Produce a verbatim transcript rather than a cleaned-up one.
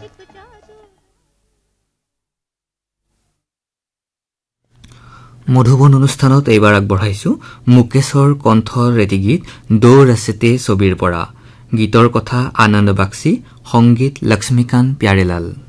মধুবন অনুষ্ঠানত এইবাৰ আগবঢ়াইছো মুকেশৰ কণ্ঠ ৰেডি গীত দো ৰসতে ছবিৰ পৰা। গীতৰ কথা আনন্দ বাক্সী, সংগীত লক্ষ্মীকান্ত প্যাৰেলাল।